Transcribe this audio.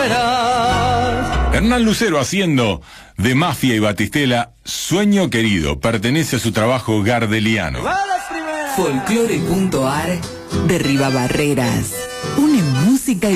primeras. Hernán Lucero haciendo de Mafia y Batistela Sueño Querido. Pertenece a su trabajo gardeliano. Folclore.ar derriba barreras. Une música y